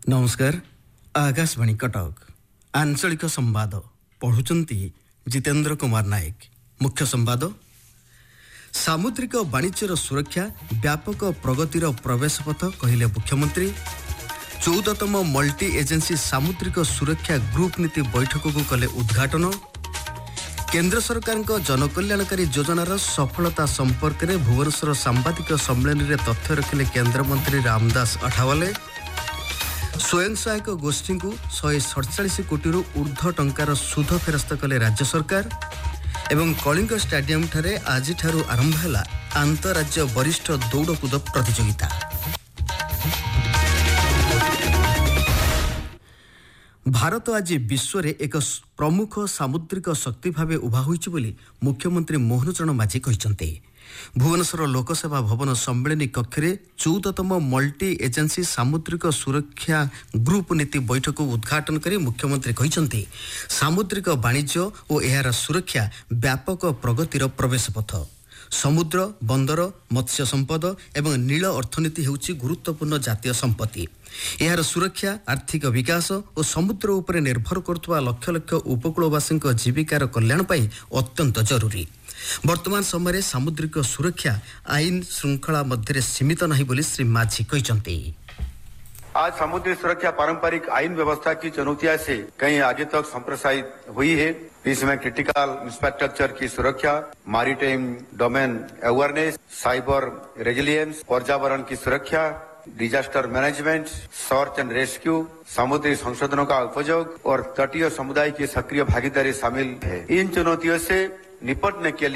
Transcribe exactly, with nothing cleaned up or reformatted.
नमस्कार आकाशवाणी कटक आंचलिक संवाद पढ़ुचंती जितेंद्र कुमार नायक। मुख्य संवाद सामुद्रिक वाणिज्यर सुरक्षा व्यापक प्रगतिर प्रवेश पथ कहले मुख्यमंत्री। चौदहतम मल्टी एजेंसी सामुद्रिक सुरक्षा ग्रुप नीति बैठक को कले उद्घाटन। केंद्र सरकार जनकल्याणकारी योजनार सफलता संपर्क में भुवनेश्वर सांबादिक सम्मेलन में तथ्य रखिले केन्द्रमंत्री रामदास अठावले। स्वयं सहायक गोष्ठी को शहे सड़चाश कोटी ऊर्ध्व टंकार सुध फेरस्त कले राज्य सरकार। एवं कलिंग स्टाडियम ठारे आज ठारू आरंभ है आंतरराज्य वरिष्ठ दौड़कूद प्रतियोगिता। भारत आज विश्व में एक प्रमुख सामुद्रिक शक्ति भाव उभा होइछि बोली मुख्यमंत्री मोहन चरण माझी कहिसंते। भुवनेश्वर लोकसेवा भवन सम्मेलनी कक्ष में चौदहतम मल्टी एजेंसी सामुद्रिक सुरक्षा ग्रुप नीति बैठक को उद्घाटन कर मुख्यमंत्री कहिसंते सामुद्रिक वाणिज्य और यार सुरक्षा व्यापक प्रगतिर प्रवेश पथ। समुद्र बंदर मत्स्य संपद एवं नील अर्थनीति हेउछि गुरुत्वपूर्ण जातीय संपत्ति। यार सुरक्षा आर्थिक विकास और समुद्र उपर निर्भर करथुवा लक्ष लक्ष उपकूलवासी जीविकार कल्याण पाई अत्यंत जरूरी। वर्तमान समय सामुद्रिक सुरक्षा आईन श्रृंखला मध्य सीमित नहीं बोली श्री माझी कहते। आज समुद्री सुरक्षा पारंपरिक आईन व्यवस्था की चुनौतियां से कहीं आगे तक संप्रसारित हुई है। इसमें क्रिटिकल इंफ्रास्ट्रक्चर की सुरक्षा, maritime domain awareness, cyber resilience, पर्यावरण की सुरक्षा, disaster management, search and rescue, समुद्री संशोधनों का उपयोग और तटीय समुदाय की सक्रिय भागीदारी शामिल है। इन चुनौतियों से निपटने के लिए